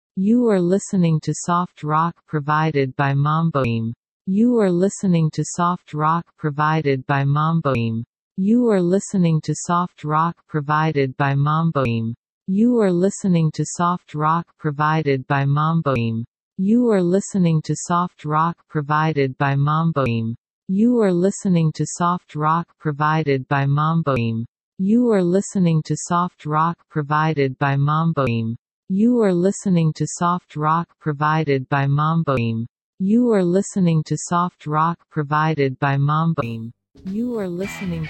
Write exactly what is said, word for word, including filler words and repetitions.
You are listening to soft rock provided by Mamboim. You are listening to soft rock provided by Mamboim. You are listening to soft rock provided by Mamboim. You are listening to soft rock provided by Mamboim. You are listening to soft rock provided by Mamboim. You are listening to soft rock provided by Mamboim. You are listening to soft rock provided by Mamboim. You are listening to soft rock provided by Mamboim. You are listening to soft rock provided by Mamboim. You are listening